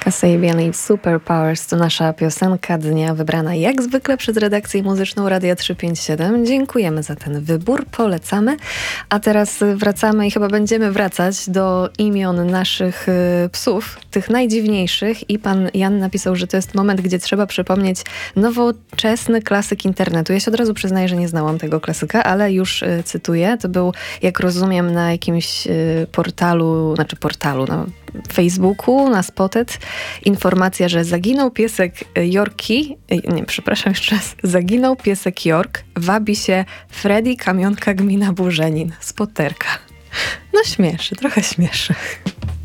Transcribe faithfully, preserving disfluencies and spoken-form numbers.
Kasabian i Superpowers to nasza piosenka dnia, wybrana jak zwykle przez redakcję muzyczną Radia trzysta pięćdziesiąt siedem. Dziękujemy za ten wybór, polecamy. A teraz wracamy i chyba będziemy wracać do imion naszych y, psów, tych najdziwniejszych. I pan Jan napisał, że to jest moment, gdzie trzeba przypomnieć nowoczesny klasyk internetu. Ja się od razu przyznaję, że nie znałam tego klasyka, ale już y, cytuję. To był, jak rozumiem, na jakimś y, portalu, znaczy portalu, na Facebooku, na Spotted, informacja, że zaginął piesek Yorkie, nie, przepraszam jeszcze raz, zaginął piesek York, wabi się Freddy Kamionka Gmina Burzenin, Spotterka. No śmieszy, trochę śmieszy.